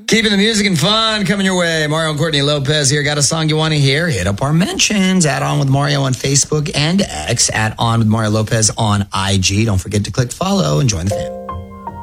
Keeping the music and fun coming your way. Mario and Courtney Lopez here. Got a song you want to hear? Hit up our mentions. At On With Mario on Facebook and X. At On With Mario Lopez on IG. Don't forget to click follow and join the family.